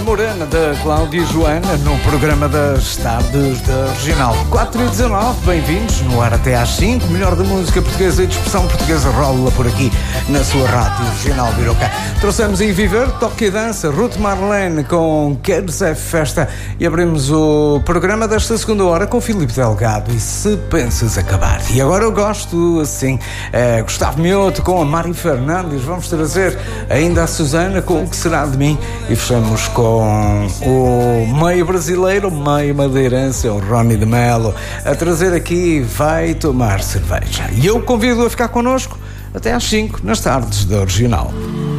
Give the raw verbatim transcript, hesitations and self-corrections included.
Morena, da Cláudia e Joana, no programa das tardes da Regional. quatro e dezanove, bem-vindos, no ar até às cinco, melhor da música portuguesa e de expressão portuguesa rola por aqui, na sua rádio Regional Viroca. Trouxemos aí Viver, Toque e Dança, Ruth Marlene com Queres é Festa e abrimos o programa desta segunda hora com Filipe Delgado e Se Pensas Acabar. E agora eu gosto, assim, é, Gustavo Mioto com a Mari Fernandes, vamos trazer ainda a Susana com O Que Será de Mim e fechamos com o meio brasileiro, meio madeirense, o Rony de Melo, a trazer aqui Vai Tomar Cerveja. E eu convido a ficar connosco até às cinco, nas tardes da Regional.